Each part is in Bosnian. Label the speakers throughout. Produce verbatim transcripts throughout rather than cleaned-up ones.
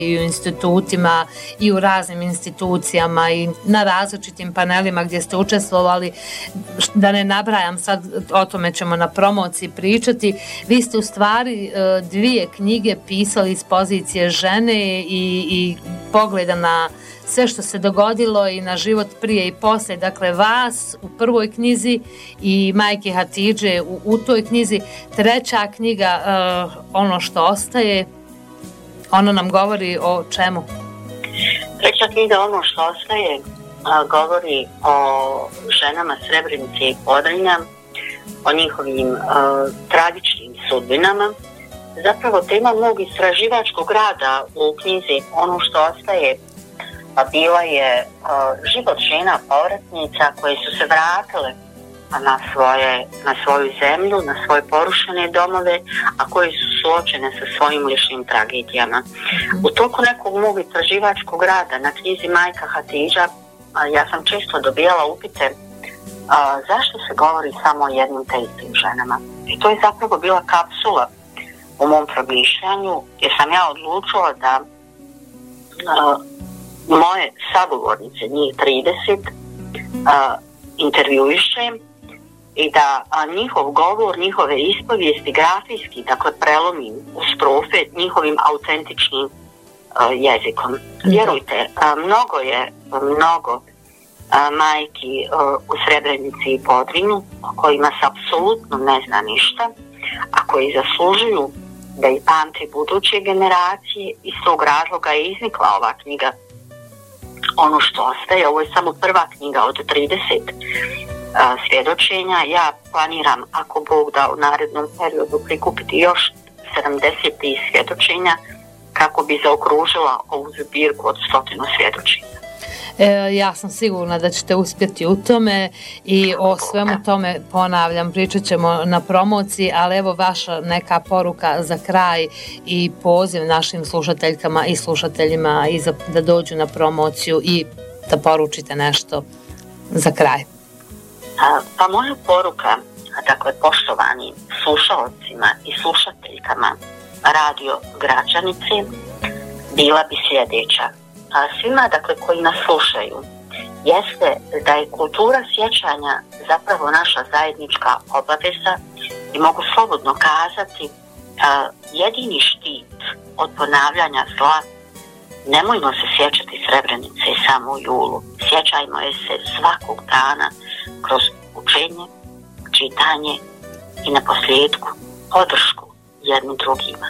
Speaker 1: i u institutima i u raznim institucijama i na različitim panelima gdje ste učestvovali, da ne nabrajam sad, o tome ćemo na promociji pričati. Vi ste u stvari dvije knjige pisali iz pozicije žene i, i pogleda na sve što se dogodilo i na život prije i poslije. Dakle, vas u prvoj knjizi i majke Hatidže u, u toj knjizi. Treća knjiga, uh, Ono što ostaje, ono nam govori o čemu?
Speaker 2: Treća knjiga, Ono što ostaje, a, govori o ženama Srebrenice i Podrinja, o njihovim a, tragičnim sudbinama. Zapravo tema mog istraživačkog rada u knjizi Ono što ostaje a, bila je a, život žena povratnica koje su se vratile na, svoje, na svoju zemlju, na svoje porušene domove, a koje su suočene sa svojim ličnim tragedijama. U toku nekog mog istraživačkog rada na knjizi Majka Hatidža, a, ja sam često dobijala upite a, zašto se govori samo o jednim te istim ženama. I to je zapravo bila kapsula u mom promišljanju, jer sam ja odlučila da a, moje sagovornice, njih trideset, a, intervjuišem i da a, njihov govor, njihove ispovijesti grafijski, dakle prelomim u strofe njihovim autentičnim a, jezikom. Vjerujte, a, mnogo je, mnogo a, majki a, u Srebrenici i Podrinju, o kojima se apsolutno ne zna ništa, a koji zaslužuju da i pamte buduće generacije. Iz tog razloga je iznikla ova knjiga Ono što ostaje. Ovo je samo prva knjiga od trideset a, svjedočenja. Ja planiram, ako Bog da, u narednom periodu prikupiti još sedamdeset svjedočenja kako bi zaokružila ovu zbirku od stotinu svjedočenja.
Speaker 1: E, ja sam sigurna da ćete uspjeti u tome i o svemu tome, ponavljam, pričat ćemo na promociji, ali evo vaša neka poruka za kraj i poziv našim slušateljkama i slušateljima i za, da dođu na promociju i da poručite nešto za kraj.
Speaker 2: A, pa moja poruka, dakle, poštovani slušalcima i slušateljkama Radio Gračanice, bila bi sljedeća. A svima, dakle, koji nas slušaju, jeste da je kultura sjećanja zapravo naša zajednička obaveza i mogu slobodno kazati a, jedini štit od ponavljanja zla. Nemojmo se sjećati Srebrenice samo u julu. Sjećajmo je se svakog dana kroz učenje, čitanje i na posljedku podršku jednim drugima.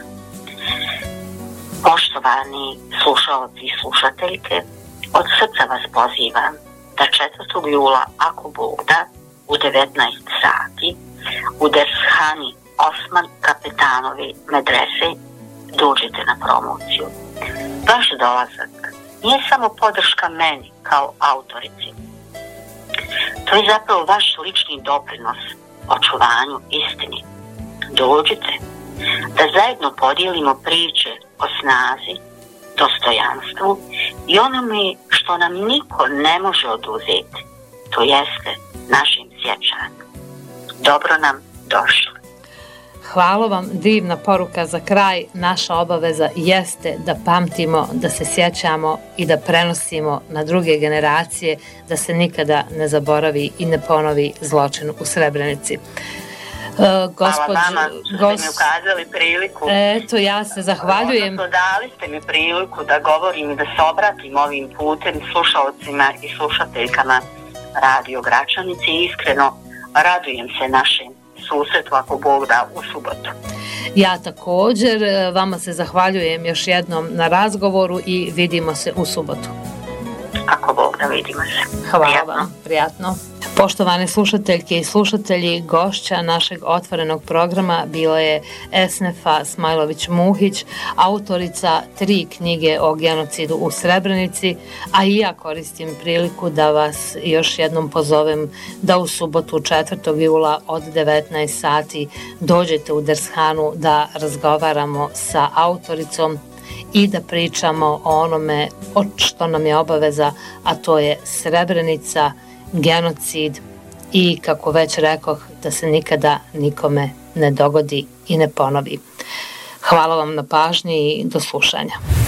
Speaker 2: Poštovani slušalci i slušateljke, od srca vas pozivam da četvrtog jula, ako Bog da, u devetnaest sati, u Dershani Osman Kapetanovi medrese dođete na promociju. Vaš dolazak nije samo podrška meni kao autorici. To je zapravo vaš lični doprinos očuvanju istini. Dođite da zajedno podijelimo priče o snazi, dostojanstvu i onome što nam niko ne može oduzeti, to jeste našim sjećanjem. Dobro nam došli.
Speaker 1: Hvala vam, divna poruka za kraj. Naša obaveza jeste da pamtimo, da se sjećamo i da prenosimo na druge generacije, da se nikada ne zaboravi i ne ponovi zločin u Srebrenici.
Speaker 2: Uh, gospođ, Hvala vama što gos... ste mi ukazali priliku.
Speaker 1: Eto, ja se zahvaljujem.
Speaker 2: Odnosno, dali ste mi priliku da govorim i da se obratim ovim putem slušalcima i slušateljkama Radio Gračanice i iskreno radujem se našem susretu, ako Bog da, u subotu.
Speaker 1: Ja također, vama se zahvaljujem još jednom na razgovoru i vidimo se u subotu.
Speaker 2: Ako Bog da, vidimo se.
Speaker 1: Hvala
Speaker 2: prijatno.
Speaker 1: vam, prijatno. Poštovane slušateljke i slušatelji, gošća našeg otvorenog programa bila je Esnefa Smajlović-Muhić, autorica tri knjige o genocidu u Srebrenici, a i ja koristim priliku da vas još jednom pozovem da u subotu četvrtog jula od devetnaest sati dođete u Dershanu da razgovaramo sa autoricom i da pričamo o onome o što nam je obaveza, a to je Srebrenica, genocid i, kako već rekoh, da se nikada nikome ne dogodi i ne ponovi. Hvala vam na pažnji i do slušanja.